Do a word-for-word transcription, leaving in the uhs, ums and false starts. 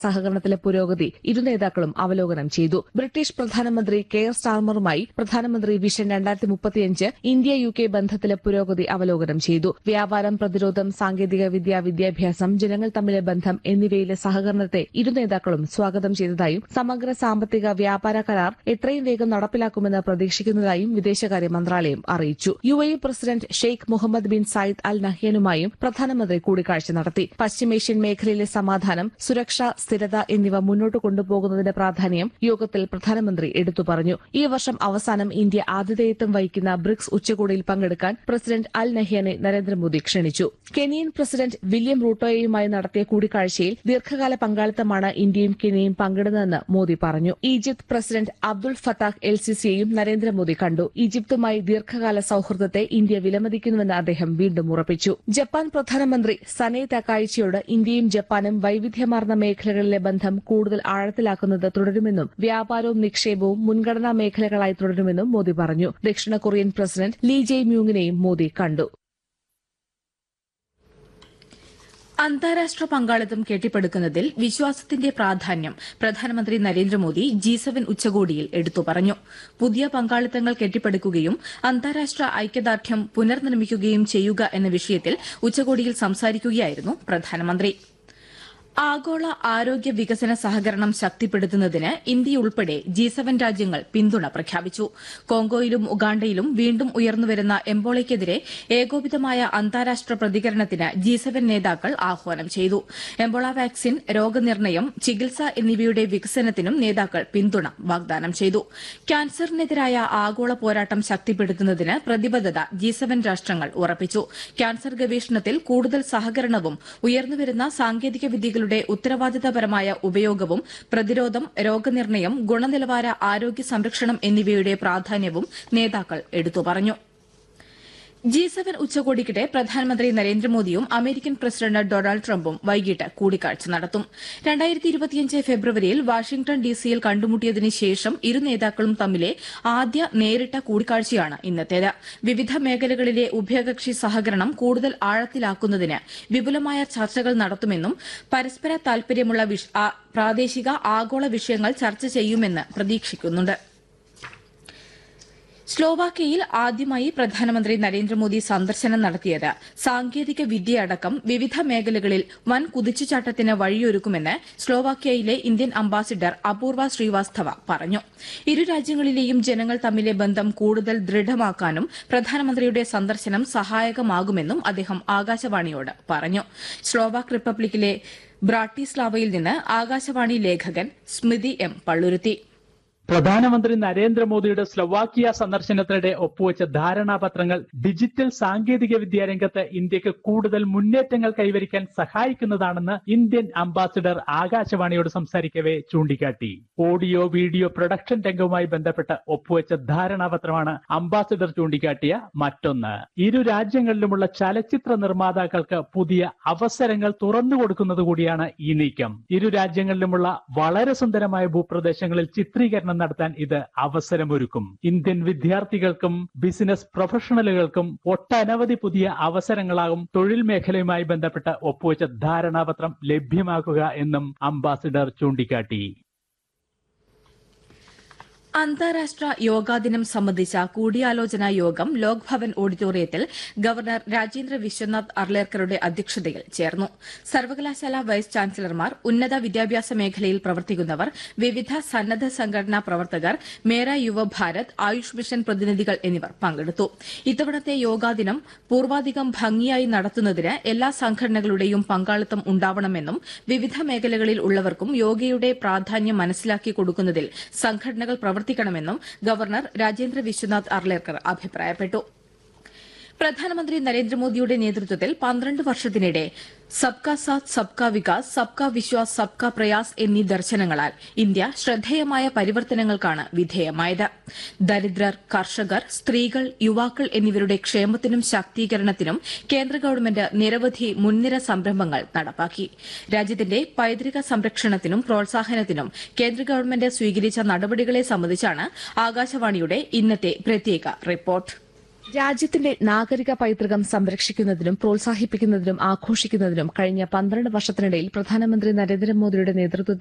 സഹകരണത്തിലെ പുരോഗതി ഇരു നേതാക്കളും അവലോകനം ചെയ്തു. ബ്രിട്ടീഷ് പ്രധാനമന്ത്രി കെയർ സ്റ്റാർമറുമായി പ്രധാനമന്ത്രി വിഷൻ രണ്ടായിരത്തി മുപ്പത്തിയഞ്ച് ഇന്ത്യ യു കെ ബന്ധത്തിലെ പുരോഗതി അവലോകനം ചെയ്തു. വ്യാപാരം, പ്രതിരോധം, സാങ്കേതികവിദ്യ, വിദ്യാഭ്യാസം, ജനങ്ങൾ തമ്മിലെ ബന്ധം എന്നിവയിലെ സഹകരണത്തെ ഇരു നേതാക്കളും സ്വാഗതം ചെയ്തതായും സമഗ്ര സാമ്പത്തിക വ്യാപാര കരാർ എത്രയും വേഗം നടപ്പിലാക്കുമെന്ന് പ്രതീക്ഷിക്കുന്നതായും വിദേശകാര്യ മന്ത്രാലയം അറിയിച്ചു. U A E president Sheikh Muhammad bin Sayyid അൽ നഹ്യാനുമായും പ്രധാനമന്ത്രി കൂടിക്കാഴ്ച നടത്തി. പശ്ചിമേഷ്യൻ മേഖലയിലെ സമാധാനം, സുരക്ഷ, സ്ഥിരത എന്നിവ മുന്നോട്ട് കൊണ്ടുപോകുന്നതിന്റെ പ്രാധാന്യം യോഗത്തിൽ പ്രധാനമന്ത്രി എടുത്തു പറഞ്ഞു. ഈ വർഷം അവസാനം ഇന്ത്യ ആതിഥേയത്വം വഹിക്കുന്ന ബ്രിക്സ് ഉച്ചകോടിയിൽ പങ്കെടുക്കാൻ പ്രസിഡന്റ് അൽ നഹ്യാനെ നരേന്ദ്രമോദി ക്ഷണിച്ചു. കെനിയൻ പ്രസിഡന്റ് വില്യം റൂട്ടോയുമായി നടത്തിയ കൂടിക്കാഴ്ചയിൽ ദീർഘകാല പങ്കാളിത്തമാണ് ഇന്ത്യയും കെനിയയും പങ്കിടുന്നതെന്ന് മോദി പറഞ്ഞു. Egypt president Abdul Fattah L സിസിയെയും Narendra Modi കണ്ടു. ഈജിപ്തുമായി ദീർഘകാല സൌഹൃദത്തെ ഇന്ത്യ വിലമതിക്കുന്നുവെന്ന് അദ്ദേഹം വീണ്ടും ഉറപ്പിച്ചു. ജപ്പാൻ പ്രധാനമന്ത്രി സനെ തകായിച്ചിയോട് ഇന്ത്യയും ജപ്പാനും വൈവിധ്യമാർന്ന മേഖലകളിലെ ബന്ധം കൂടുതൽ ആഴത്തിലാക്കുന്നത് തുടരുമെന്നും വ്യാപാരവും നിക്ഷേപവും മുൻഗണനാ മേഖലകളായി തുടരുമെന്നും മോദി പറഞ്ഞു. ദക്ഷിണ കൊറിയൻ പ്രസിഡന്റ് ലീ ജെയ് മ്യൂങ്ങിനെയും മോദി കണ്ടു. അന്താരാഷ്ട്ര പങ്കാളിത്തം കെട്ടിപ്പടുക്കുന്നതിൽ വിശ്വാസത്തിന്റെ പ്രാധാന്യം പ്രധാനമന്ത്രി നരേന്ദ്രമോദി ജി സെവൻ ഉച്ചകോടിയിൽ എടുത്തു പറഞ്ഞു. പുതിയ പങ്കാളിത്തങ്ങൾ കെട്ടിപ്പടുക്കുകയും അന്താരാഷ്ട്ര ഐക്യദാർഢ്യം പുനർനിർമ്മിക്കുകയും ചെയ്യുക എന്ന വിഷയത്തിൽ ഉച്ചകോടിയിൽ സംസാരിക്കുകയായിരുന്നു പ്രധാനമന്ത്രി. ആഗോള ആരോഗ്യ വികസന സഹകരണം ശക്തിപ്പെടുത്തുന്നതിന് ഇന്ത്യയുൾപ്പെടെ ജി സെവൻ രാജ്യങ്ങൾ പിന്തുണ പ്രഖ്യാപിച്ചു. കോങ്കോയിലും ഉഗാണ്ടയിലും വീണ്ടും ഉയർന്നുവരുന്ന എംബോളയ്ക്കെതിരെ ഏകോപിതമായ അന്താരാഷ്ട്ര പ്രതികരണത്തിന് ജി സെവൻ നേതാക്കൾ ആഹ്വാനം ചെയ്തു. എംബോള വാക്സിൻ, രോഗനിർണയം, ചികിത്സ എന്നിവയുടെ വികസനത്തിനും നേതാക്കൾ പിന്തുണ വാഗ്ദാനം ചെയ്തു. ക്യാൻസറിനെതിരായ ആഗോള പോരാട്ടം ശക്തിപ്പെടുത്തുന്നതിന് പ്രതിബദ്ധത ജി സെവൻ രാഷ്ട്രങ്ങൾ ഉറപ്പിച്ചു. ക്യാൻസർ ഗവേഷണത്തിൽ കൂടുതൽ സഹകരണവും ഉയർന്നുവരുന്ന സാങ്കേതിക വിദ്യകൾ ഉത്തരവാദിത്തപരമായ ഉപയോഗവും പ്രതിരോധം, രോഗനിർണയം, ഗുണനിലവാര ആരോഗ്യ സംരക്ഷണം എന്നിവയുടെ പ്രാധാന്യവും നേതാക്കൾ എടുത്തു പറഞ്ഞു. ജി സെവൻ ഉച്ചകോടിക്കിടെ പ്രധാനമന്ത്രി നരേന്ദ്രമോദിയും അമേരിക്കൻ പ്രസിഡന്റ് ഡൊണാൾഡ് ട്രംപും വൈകിട്ട് കൂടിക്കാഴ്ച നടത്തും. രണ്ടായിരത്തി ഇരുപത്തിയഞ്ച് ഫെബ്രുവരിയിൽ വാഷിംഗ്ടൺ ഡിസിയിൽ കണ്ടുമുട്ടിയതിനു ശേഷം ഇരു നേതാക്കളും തമ്മിലെ ആദ്യ നേരിട്ട കൂടിക്കാഴ്ചയാണ് ഇന്നത്തേത്. വിവിധ മേഖലകളിലെ ഉഭയകക്ഷി സഹകരണം കൂടുതൽ ആഴത്തിലാക്കുന്നതിന് വിപുലമായ ചർച്ചകൾ നടത്തുമെന്നും പരസ്പര താൽപര്യമുള്ള പ്രാദേശിക, ആഗോള വിഷയങ്ങൾ ചർച്ച ചെയ്യുമെന്ന് പ്രതീക്ഷിക്കുന്നുണ്ട്. സ്ലോവാക്യയിൽ ആദ്യമായി പ്രധാനമന്ത്രി നരേന്ദ്രമോദി സന്ദർശനം നടത്തിയത് സാങ്കേതിക വിദ്യയടക്കം വിവിധ മേഖലകളിൽ വൻ കുതിച്ചുചാട്ടത്തിന് വഴിയൊരുക്കുമെന്ന് സ്ലോവാക്യയിലെ ഇന്ത്യൻ അംബാസിഡർ അപൂർവ ശ്രീവാസ്തവ പറഞ്ഞു. ഇരു രാജ്യങ്ങളിലെയും ജനങ്ങൾ തമ്മിലെ ബന്ധം കൂടുതൽ ദൃഢമാക്കാനും പ്രധാനമന്ത്രിയുടെ സന്ദർശനം സഹായകമാകുമെന്നും അദ്ദേഹം ആകാശവാണിയോട് പറഞ്ഞു. സ്ലോവാക് റിപ്പബ്ലിക്കിലെ ബ്രാട്ടിസ്ലാവയിൽ നിന്ന് ആകാശവാണി ലേഖകൻ സ്മിതി എം പള്ളുരുത്തി. പ്രധാനമന്ത്രി നരേന്ദ്രമോദിയുടെ സ്ലൊവാക്കിയ സന്ദർശനത്തിനിടെ ഒപ്പുവെച്ച ധാരണാപത്രങ്ങൾ ഡിജിറ്റൽ സാങ്കേതിക വിദ്യാ രംഗത്ത് ഇന്ത്യക്ക് കൂടുതൽ മുന്നേറ്റങ്ങൾ കൈവരിക്കാൻ സഹായിക്കുന്നതാണെന്ന് ഇന്ത്യൻ അംബാസിഡർ ആകാശവാണിയോട് സംസാരിക്കവെ ചൂണ്ടിക്കാട്ടി. ഓഡിയോ വീഡിയോ പ്രൊഡക്ഷൻ രംഗവുമായി ബന്ധപ്പെട്ട് ഒപ്പുവെച്ച ധാരണാപത്രമാണ് അംബാസിഡർ ചൂണ്ടിക്കാട്ടിയ മറ്റൊന്ന്. ഇരു രാജ്യങ്ങളിലുമുള്ള ചലച്ചിത്ര നിർമ്മാതാക്കൾക്ക് പുതിയ അവസരങ്ങൾ തുറന്നുകൊടുക്കുന്നത് കൂടിയാണ് ഈ നീക്കം. ഇരു രാജ്യങ്ങളിലുമുള്ള വളരെ സുന്ദരമായ ഭൂപ്രദേശങ്ങളിൽ ചിത്രീകരണം നടത്താൻ ഇത് അവസരമൊരുക്കും. ഇന്ത്യൻ വിദ്യാർത്ഥികൾക്കും ബിസിനസ് പ്രൊഫഷണലുകൾക്കും ഒട്ടനവധി പുതിയ അവസരങ്ങളാകും തൊഴിൽ മേഖലയുമായി ബന്ധപ്പെട്ട് ഒപ്പുവെച്ച ധാരണാപത്രം ലഭ്യമാക്കുക എന്നും അംബാസിഡർ ചൂണ്ടിക്കാട്ടി. അന്താരാഷ്ട്ര യോഗാ ദിനം സംബന്ധിച്ച കൂടിയാലോചനാ യോഗം ലോക് ഭവൻ ഓഡിറ്റോറിയത്തിൽ ഗവർണർ രാജേന്ദ്ര വിശ്വനാഥ് അർലേക്കറുടെ അധ്യക്ഷതയിൽ ചേർന്നു. സർവകലാശാല വൈസ് ചാൻസലർമാർ, ഉന്നത വിദ്യാഭ്യാസ മേഖലയിൽ പ്രവർത്തിക്കുന്നവർ, വിവിധ സന്നദ്ധ സംഘടനാ പ്രവർത്തകർ, മേര യുവ ഭാരത്, ആയുഷ് മിഷൻ പ്രതിനിധികൾ എന്നിവർ പങ്കെടുത്തു. ഇത്തവണത്തെ യോഗാ ദിനം പൂർവാധികം ഭംഗിയായി നടത്തുന്നതിന് എല്ലാ സംഘടനകളുടെയും പങ്കാളിത്തം ഉണ്ടാവണമെന്നും വിവിധ മേഖലകളിൽ ഉള്ളവർക്കും യോഗയുടെ പ്രാധാന്യം മനസ്സിലാക്കി കൊടുക്കുന്നതിൽ സംഘടനകൾ പ്രവർത്തിക്കണമെന്നും ഗവർണർ രാജേന്ദ്ര വിശ്വനാഥ് അർലേക്കർ അഭിപ്രായപ്പെട്ടു. പ്രധാനമന്ത്രി നരേന്ദ്രമോദിയുടെ നേതൃത്വത്തിൽ പന്ത്രണ്ട് വർഷത്തിനിടെ സബ്കാ സാത്ത് സബ്കാ വികാസ്, സബ്കാ വിശ്വാസ്, സബ്കാ പ്രയാസ് എന്നീ ദർശനങ്ങളാൽ ഇന്ത്യ ശ്രദ്ധേയമായ പരിവർത്തനങ്ങൾക്കാണ് വിധേയമായത്. ദരിദ്രർ, കർഷകർ, സ്ത്രീകൾ, യുവാക്കൾ എന്നിവരുടെ ക്ഷേമത്തിനും ശാക്തീകരണത്തിനും കേന്ദ്ര ഗവൺമെന്റ് നിരവധി മുൻനിര സംരംഭങ്ങൾ നടപ്പാക്കി. രാജ്യത്തിന്റെ പൈതൃക സംരക്ഷണത്തിനും പ്രോത്സാഹനത്തിനും കേന്ദ്ര ഗവൺമെന്റ് സ്വീകരിച്ച നടപടികളെ സംബന്ധിച്ചാണ് ആകാശവാണിയുടെ ഇന്നത്തെ പ്രത്യേക റിപ്പോർട്ട്. രാജ്യത്തിന്റെ നാഗരിക പൈതൃകം സംരക്ഷിക്കുന്നതിനും പ്രോത്സാഹിപ്പിക്കുന്നതിനും ആഘോഷിക്കുന്നതിനും കഴിഞ്ഞ പന്ത്രണ്ട് വർഷത്തിനിടയിൽ പ്രധാനമന്ത്രി നരേന്ദ്രമോദിയുടെ നേതൃത്വത്തിൽ